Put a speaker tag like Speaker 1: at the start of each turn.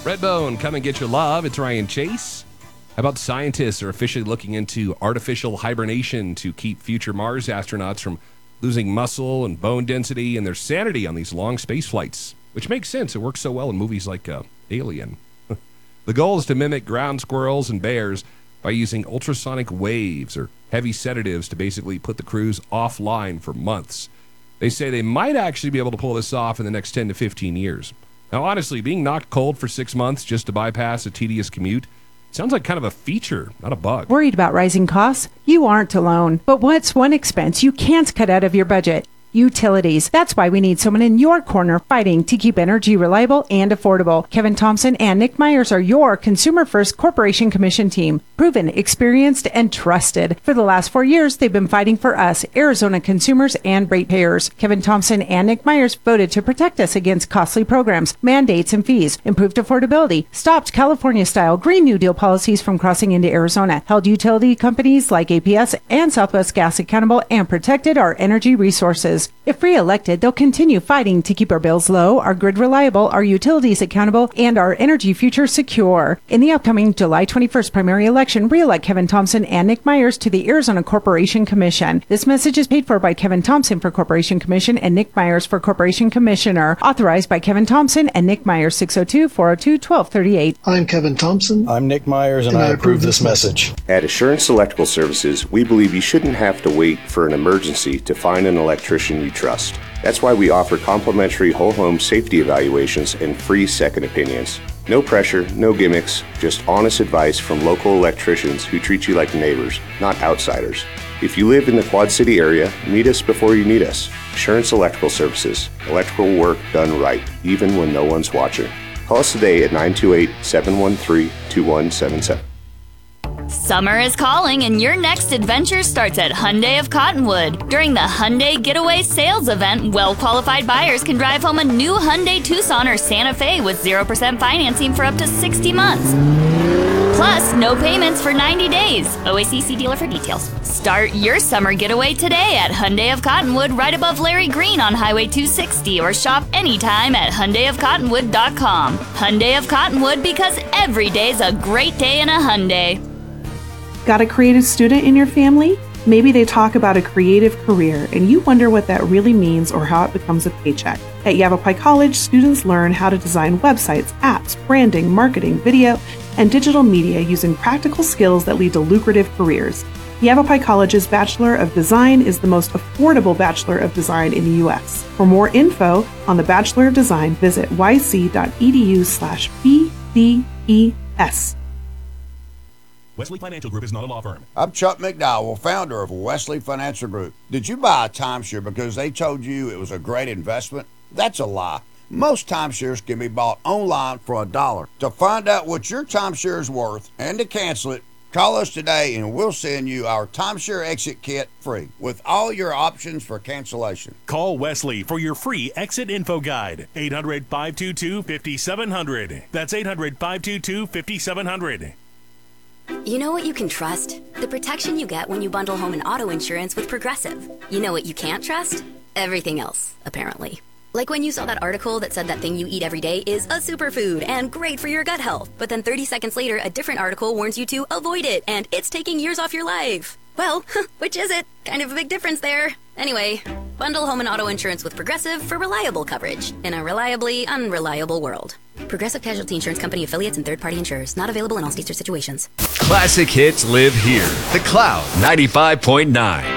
Speaker 1: Redbone, come and get your love. It's Ryan Chase. How about scientists are officially looking into artificial hibernation to keep future Mars astronauts from losing muscle and bone density and their sanity on these long space flights, which makes sense. It works so well in movies like Alien. The goal is to mimic ground squirrels and bears by using ultrasonic waves or heavy sedatives to basically put the crews offline for months. They say they might actually be able to pull this off in the next 10 to 15 years. Now, honestly, being knocked cold for 6 months just to bypass a tedious commute sounds like kind of a feature, not a bug.
Speaker 2: Worried about rising costs? You aren't alone. But what's one expense you can't cut out of your budget? Utilities. That's why we need someone in your corner fighting to keep energy reliable and affordable. Kevin Thompson and Nick Myers are your Consumer First Corporation Commission team. Proven, experienced, and trusted. For the last 4 years, they've been fighting for us, Arizona consumers and ratepayers. Kevin Thompson and Nick Myers voted to protect us against costly programs, mandates, and fees, improved affordability, stopped California-style Green New Deal policies from crossing into Arizona, held utility companies like APS and Southwest Gas accountable, and protected our energy resources. If re-elected, they'll continue fighting to keep our bills low, our grid reliable, our utilities accountable, and our energy future secure. In the upcoming July 21st primary election, re-elect Kevin Thompson and Nick Myers to the Arizona Corporation Commission. This message is paid for by Kevin Thompson for Corporation Commission and Nick Myers for Corporation Commissioner. Authorized by Kevin Thompson and Nick Myers, 602-402-1238.
Speaker 3: I'm Kevin Thompson.
Speaker 4: I'm Nick Myers, and I approve this message.
Speaker 5: At Assurance Electrical Services, we believe you shouldn't have to wait for an emergency to find an electrician you trust. That's why we offer complimentary whole home safety evaluations and free second opinions. No pressure, no gimmicks, just honest advice from local electricians who treat you like neighbors, not outsiders. If you live in the Quad City area, meet us before you need us. Assurance Electrical Services. Electrical work done right, even when no one's watching. Call us today at 928-713-2177.
Speaker 6: Summer is calling, and your next adventure starts at Hyundai of Cottonwood. During the Hyundai Getaway Sales Event, well-qualified buyers can drive home a new Hyundai Tucson or Santa Fe with 0% financing for up to 60 months. Plus, no payments for 90 days. OACC dealer for details. Start your summer getaway today at Hyundai of Cottonwood, right above Larry Green on Highway 260, or shop anytime at HyundaiofCottonwood.com. Hyundai of Cottonwood, because every day's a great day in a Hyundai.
Speaker 7: Got a creative student in your family? Maybe they talk about a creative career and you wonder what that really means or how it becomes a paycheck. At Yavapai College, students learn how to design websites, apps, branding, marketing, video, and digital media using practical skills that lead to lucrative careers. Yavapai College's Bachelor of Design is the most affordable Bachelor of Design in the U.S. For more info on the Bachelor of Design, visit yc.edu/BDES.
Speaker 8: Wesley Financial Group is not a law firm.
Speaker 9: I'm Chuck McDowell, founder of Wesley Financial Group. Did you buy a timeshare because they told you it was a great investment? That's a lie. Most timeshares can be bought online for $1. To find out what your timeshare is worth and to cancel it, call us today and we'll send you our timeshare exit kit free with all your options for cancellation.
Speaker 8: Call Wesley for your free exit info guide. 800-522-5700. That's 800-522-5700.
Speaker 10: You know what you can trust? The protection you get when you bundle home and auto insurance with Progressive. You know what you can't trust? Everything else, apparently. Like when you saw that article that said that thing you eat every day is a superfood and great for your gut health. But then 30 seconds later, a different article warns you to avoid it and it's taking years off your life. Well, which is it? Kind of a big difference there. Anyway, bundle home and auto insurance with Progressive for reliable coverage in a reliably unreliable world. Progressive Casualty Insurance Company affiliates and third-party insurers. Not available in all states or situations.
Speaker 11: Classic hits live here. The Cloud 95.9.